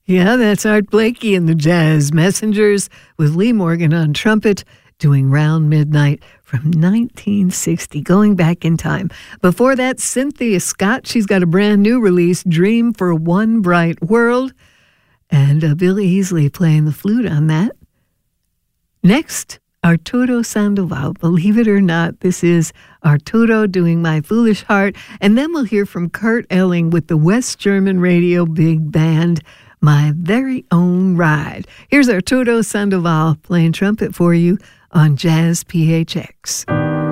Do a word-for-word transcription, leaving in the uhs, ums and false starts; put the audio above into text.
Yeah, that's Art Blakey and the Jazz Messengers with Lee Morgan on trumpet doing Round Midnight from nineteen sixty, going back in time. Before that, Cynthia Scott, she's got a brand new release, Dream for One Bright World, and uh, Billy Easley playing the flute on that. Next, Arturo Sandoval. Believe it or not, this is Arturo doing My Foolish Heart, and then we'll hear from Kurt Elling with the West German Radio Big Band, My Very Own Ride. Here's Arturo Sandoval playing trumpet for you on Jazz P H X.